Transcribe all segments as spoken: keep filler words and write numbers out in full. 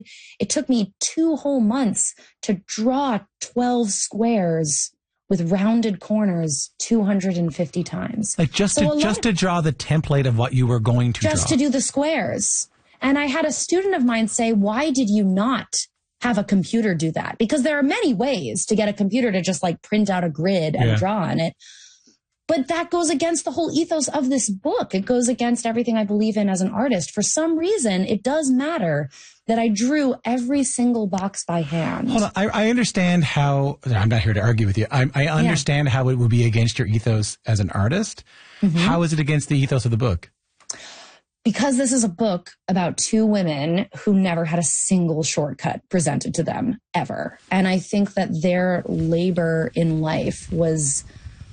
it took me two whole months to draw twelve squares with rounded corners two hundred fifty times. Like just so to, just to draw the template of what you were going to just draw. Just to do the squares. And I had a student of mine say, why did you not have a computer do that? Because there are many ways to get a computer to just like print out a grid and yeah. draw on it. But that goes against the whole ethos of this book. It goes against everything I believe in as an artist. For some reason, it does matter that I drew every single box by hand. Hold on. I, I understand how, I'm not here to argue with you. I, I understand yeah. how it would be against your ethos as an artist. Mm-hmm. How is it against the ethos of the book? Because this is a book about two women who never had a single shortcut presented to them ever. And I think that their labor in life was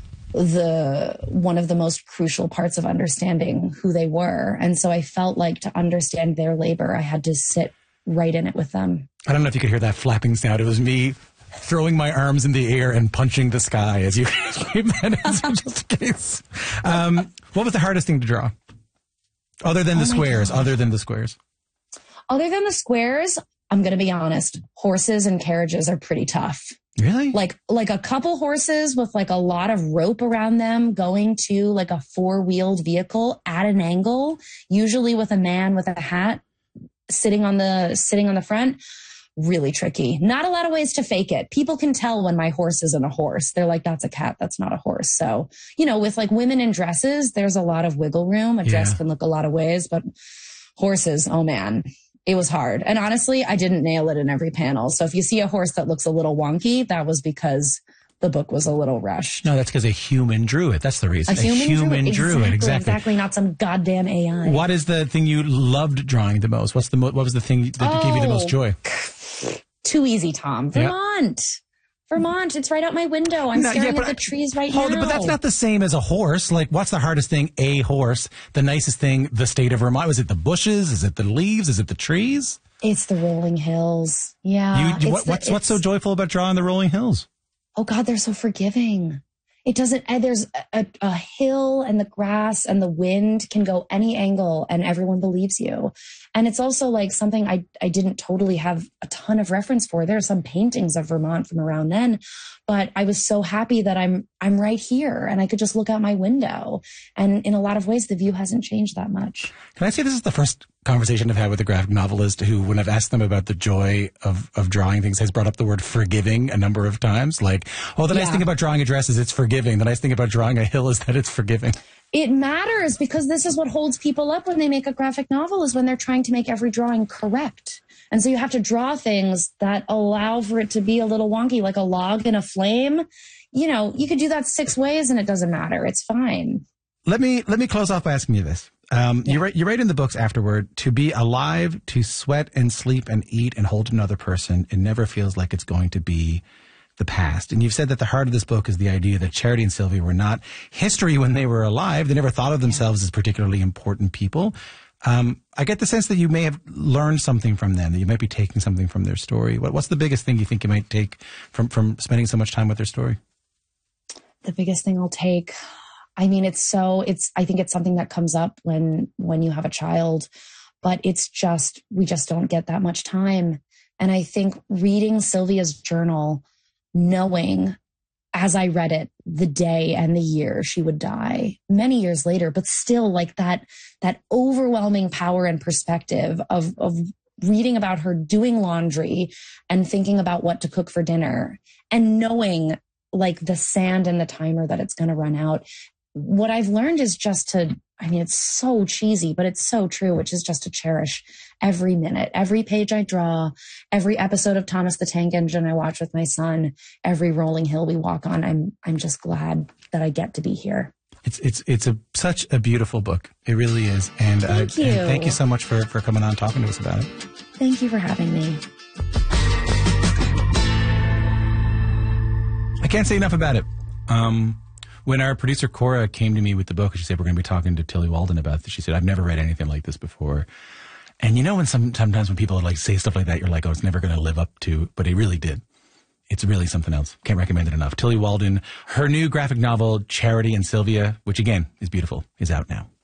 the one of the most crucial parts of understanding who they were. And so I felt like to understand their labor, I had to sit right in it with them. I don't know if you could hear that flapping sound. It was me throwing my arms in the air and punching the sky as you gave that answer, just in case. Um, what was the hardest thing to draw? Other than the oh squares, other than the squares. Other than the squares, I'm going to be honest, horses and carriages are pretty tough. Really? Like, like a couple horses with like a lot of rope around them going to like a four-wheeled vehicle at an angle, usually with a man with a hat sitting on the, sitting on the front. Really tricky. Not a lot of ways to fake it. People can tell when my horse isn't a horse. They're like, that's a cat. That's not a horse. So, you know, with like women in dresses, there's a lot of wiggle room. A dress yeah. can look a lot of ways, but horses, oh man, it was hard. And honestly, I didn't nail it in every panel. So if you see a horse that looks a little wonky, that was because the book was a little rushed. No, that's because a human drew it. That's the reason. A human, a human drew, it. drew exactly, it. Exactly. Exactly. Not some goddamn A I. What is the thing you loved drawing the most? What's the mo- what was the thing that oh. gave you the most joy? Too easy, Tom. Vermont. Yeah. Vermont. It's right out my window. I'm no, staring yeah, at the I, trees right hold now. But that's not the same as a horse. Like, what's the hardest thing? A horse. The nicest thing, the state of Vermont. Was it the bushes? Is it the leaves? Is it the trees? It's the rolling hills. Yeah. You, you, what, the, what's, what's so joyful about drawing the rolling hills? Oh, God, they're so forgiving. It doesn't, there's a, a hill and the grass and the wind can go any angle and everyone believes you. And it's also like something I, I didn't totally have a ton of reference for. There are some paintings of Vermont from around then, but I was so happy that I'm, I'm right here and I could just look out my window. And in a lot of ways, the view hasn't changed that much. Can I say this is the first conversation I've had with a graphic novelist who, when I've asked them about the joy of, of drawing things, has brought up the word forgiving a number of times. Like, oh, the yeah. nice thing about drawing a dress is it's forgiving. The nice thing about drawing a hill is that it's forgiving. It matters because this is what holds people up when they make a graphic novel is when they're trying to make every drawing correct. And so you have to draw things that allow for it to be a little wonky, like a log in a flame. You know, you could do that six ways and it doesn't matter. It's fine. Let me, let me close off by asking you this. Um, yeah. you write, you write in the books afterward, to be alive, to sweat and sleep and eat and hold another person, it never feels like it's going to be the past. And you've said that the heart of this book is the idea that Charity and Sylvia were not history when they were alive. They never thought of themselves as particularly important people. Um, I get the sense that you may have learned something from them, that you might be taking something from their story. What, what's the biggest thing you think you might take from, from spending so much time with their story? The biggest thing I'll take, I mean, it's so, it's, I think it's something that comes up when, when you have a child, but it's just, we just don't get that much time. And I think reading Sylvia's journal, knowing as I read it, the day and the year she would die many years later, but still like that, that overwhelming power and perspective of, of reading about her doing laundry and thinking about what to cook for dinner and knowing like the sand and the timer that it's going to run out. What I've learned is just to, I mean, it's so cheesy, but it's so true, which is just to cherish every minute, every page I draw, every episode of Thomas the Tank Engine I watch with my son, every rolling hill we walk on. I'm, I'm just glad that I get to be here. It's, it's, it's a, such a beautiful book. It really is. And, thank uh, you. and thank you so much for, for coming on and talking to us about it. Thank you for having me. I can't say enough about it. Um, When our producer Cora came to me with the book, she said, we're going to be talking to Tilly Walden about this. She said, I've never read anything like this before. And you know, when some, sometimes when people like say stuff like that, you're like, oh, it's never going to live up to, but it really did. It's really something else. Can't recommend it enough. Tilly Walden, her new graphic novel, Charity and Sylvia, which again is beautiful, is out now.